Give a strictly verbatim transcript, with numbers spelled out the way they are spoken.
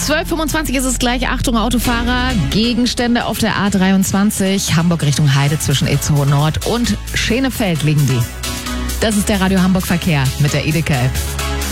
zwölf Uhr fünfundzwanzig ist es gleich. Achtung, Autofahrer. Gegenstände auf der A dreiundzwanzig. Hamburg Richtung Heide zwischen Itzehoe Nord und Schenefeld liegen die. Das ist der Radio Hamburg Verkehr mit der Edeka App.